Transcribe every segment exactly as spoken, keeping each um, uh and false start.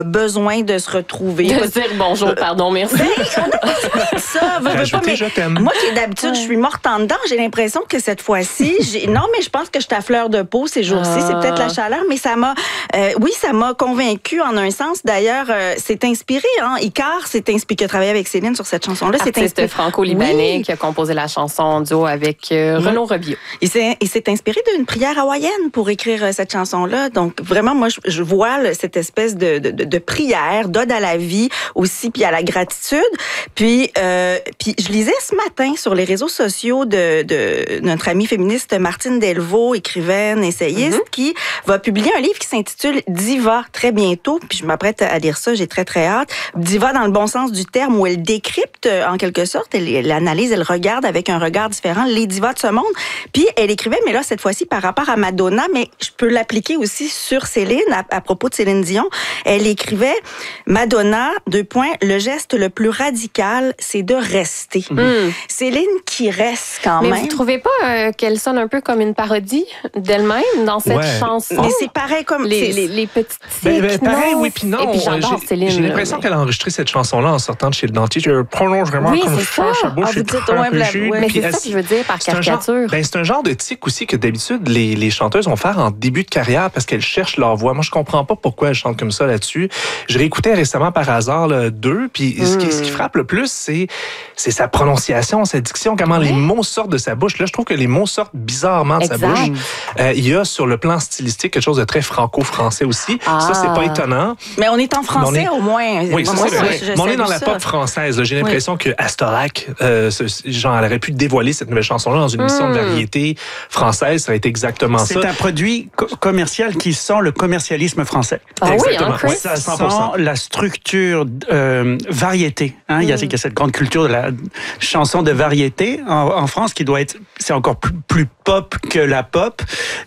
besoin de se retrouver. De dire bonjour, pardon, merci. Ben, on a besoin de ça. Veux, veux pas, mais je t'aime. moi qui d'habitude, ouais. je suis morte en dedans, j'ai l'impression que cette fois-ci, j'ai... non, mais je pense que je suis à fleur de peau ces jours-ci. Ah. C'est peut-être la chaleur, mais ça m'a, euh, oui, ça m'a convaincue en un sens. D'ailleurs, euh, c'est inspiré, hein. Icar s'est inspiré, qui a travaillé avec Céline sur cette chanson-là. C'est inspiré franco-libanais oui. qui a composé la chanson en duo avec euh, mmh. Renaud Rebillot. Il s'est, il s'est inspiré d'une prière hawaïenne pour écrire euh, cette chanson-là. Donc, vraiment, moi, je, je vois là, cette espèce de, de, de, de prière, d'ode à la vie aussi, puis à la gratitude. Puis, euh, puis je lisais ce matin sur les réseaux sociaux de, de notre amie féministe Martine Delvaux, écrivaine, essayiste, mm-hmm. qui va publier un livre qui s'intitule Diva très bientôt. Puis je m'apprête à lire ça, j'ai très, très hâte. Diva dans le bon sens du terme, où elle décrypte, en quelque sorte, elle, elle analyse, elle regarde avec un regard différent les divas de ce monde. Puis elle écrivait, mais là, cette fois-ci, par rapport à Madonna, mais je peux l'appliquer aussi sur Céline, à, à propos de Céline Dion. Elle écrivait, Madonna, deux points, le geste le plus radical, c'est de rester. Mmh. Céline qui reste quand mais même. Mais vous trouvez pas euh, qu'elle sonne un peu comme une parodie d'elle-même dans cette ouais. chanson? Mais c'est pareil comme... Les, les, les petits ben, ben, pareil, oui, puis non. Et puis j'adore j'ai, Céline. J'ai l'impression mais... qu'elle a enregistré cette chanson-là en sortant de chez le dentiste. Je prolonge vraiment oui, comme je cherche à bouche. Ah, vous dites, ouais, oui, mais c'est ça que je veux dire par caricature. Genre, ben, c'est un genre de tic aussi que d'habitude, les, les chanteuses vont faire en début de carrière parce qu'elles cherchent leur voix. Moi, je comprends pas pourquoi elles chantent comme ça là-dessus. Je réécoutais récemment par hasard là, deux, puis mm. ce, qui, ce qui frappe le plus, c'est, c'est sa prononciation, sa diction, comment ouais. les mots sortent de sa bouche. Là, je trouve que les mots sortent bizarrement de exact. sa bouche. Euh, il y a sur le plan stylistique quelque chose de très franco-français aussi. Ah. Ça, c'est pas étonnant. Mais on est en français est... au moins. Oui, ça, moi, c'est vrai. Mais on est dans la ça. pop française. Là. J'ai l'impression oui. que Astorac, euh, genre, elle aurait pu dévoiler cette nouvelle chanson-là dans une émission mm. de variété française. Ça va être exactement c'est ça. C'est un produit co- commercial qui sent le commercialisme français. Ah exactement. Oui, hein, ça sent la structure euh, variété. Hein? Mm. Il, y a, il y a cette grande culture de la chanson de variété en, en France qui doit être, c'est encore plus, plus pop que la pop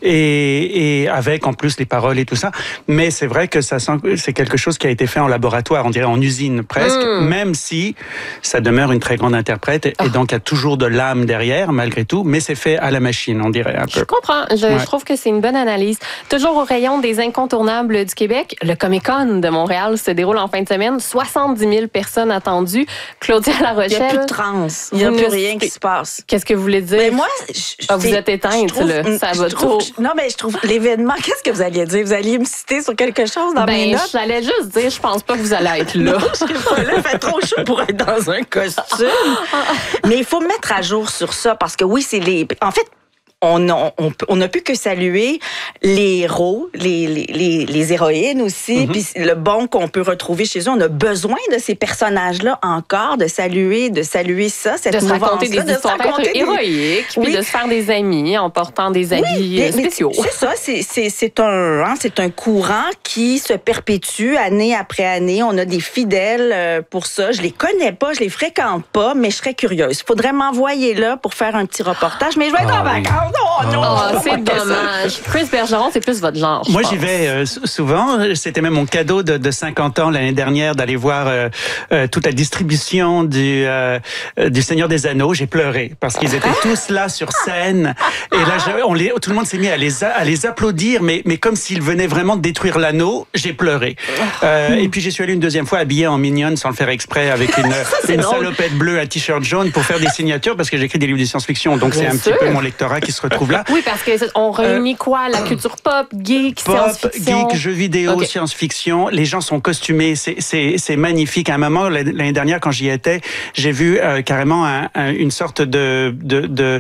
et, et avec en plus les paroles et tout ça. Mais c'est vrai que ça sent, c'est quelque chose qui a été fait en laboratoire, on dirait en usine presque, mm. même si ça demeure une très grande interprète et, oh. et donc il y a toujours de l'âme derrière malgré tout, mais c'est fait à la machine, on dirait un peu. Je comprends. Je, ouais. je trouve que c'est une bonne analyse. Toujours au rayon des incontournables du Québec, le Comic-Con de Montréal se déroule en fin de semaine. soixante-dix mille personnes attendues. Claudia La Rochelle. Il n'y a plus de trans. Il n'y a plus rien qui se passe. Qu'est-ce que vous voulez dire? Mais moi, je, ah, vous êtes éteinte, trouve, là. Ça va trouve, trop. Non, mais je trouve l'événement, qu'est-ce que vous alliez dire? Vous alliez me citer sur quelque chose dans ben, mes notes? J'allais juste dire, je pense pas que vous allez être là. Non, je suis pas là. Il fait trop chaud pour être dans un costume. Mais il faut me mettre à jour sur ça parce que oui, c'est les... En fait, On a, on, on a pu que saluer les héros, les, les, les, les héroïnes aussi, mm-hmm. puis le bon qu'on peut retrouver chez eux. On a besoin de ces personnages-là encore, de saluer, de saluer ça, cette de se raconter des de histoires des... héroïques, oui. puis de se faire des amis en portant des habits oui, mais, spéciaux. Mais c'est ça, c'est, c'est, c'est, un, hein, c'est un courant qui se perpétue année après année. On a des fidèles pour ça. Je les connais pas, je les fréquente pas, mais je serais curieuse. Il faudrait m'envoyer là pour faire un petit reportage, mais je vais être ah, en vacances. Oh non! Oh, c'est dommage. Chris Bergeron, c'est plus votre genre. Moi, j'y vais euh, souvent. C'était même mon cadeau de, de cinquante ans l'année dernière d'aller voir euh, euh, toute la distribution du, euh, du Seigneur des Anneaux. J'ai pleuré parce qu'ils étaient tous là sur scène. Et là, je, on les, tout le monde s'est mis à les, à les applaudir, mais, mais comme s'ils venaient vraiment de détruire l'anneau. J'ai pleuré. Euh, et puis, j'y suis allé une deuxième fois habillé en mignonne sans le faire exprès avec une, une salopette bleue, un t-shirt jaune pour faire des signatures parce que j'écris des livres de science-fiction. Donc, c'est un petit peu mon lectorat qui se retrouve là. Oui, parce qu'on réunit euh, quoi? La culture pop, geek, pop, science-fiction? Geek, jeux vidéo, okay. Science-fiction. Les gens sont costumés. C'est, c'est, c'est magnifique. À un moment, l'année dernière, quand j'y étais, j'ai vu euh, carrément un, un, une sorte de... de, de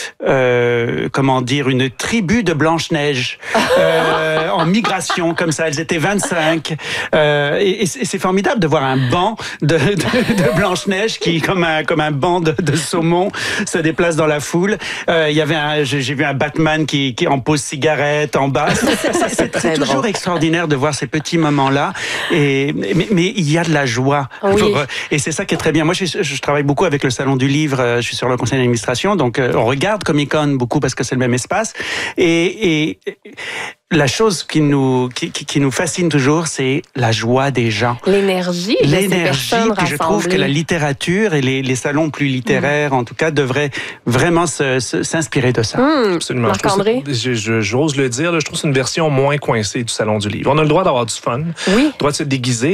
euh, comment dire? Une tribu de Blanche-Neige euh, en migration, comme ça. Elles étaient vingt-cinq. Euh, et, et c'est formidable de voir un banc de, de, de Blanche-Neige qui, comme un, comme un banc de, de saumon, se déplace dans la foule. Euh, il y avait un... J'ai vu un Batman qui, qui en pose cigarette en bas. C'est, c'est, c'est, c'est toujours drôle. Extraordinaire de voir ces petits moments-là. Et, mais, mais il y a de la joie. Oui. Pour, et c'est ça qui est très bien. Moi, je, je travaille beaucoup avec le Salon du Livre. Je suis sur le conseil d'administration. Donc, on regarde Comic-Con beaucoup parce que c'est le même espace. Et... et la chose qui nous qui, qui nous fascine toujours, c'est la joie des gens. L'énergie de ces personnes puis je trouve que la littérature et les, les salons plus littéraires, mmh. en tout cas, devraient vraiment se, se, s'inspirer de ça. Mmh. Absolument. Marc-André? Je, je, j'ose le dire, là, je trouve que c'est une version moins coincée du Salon du Livre. On a le droit d'avoir du fun, oui. le droit de se déguiser.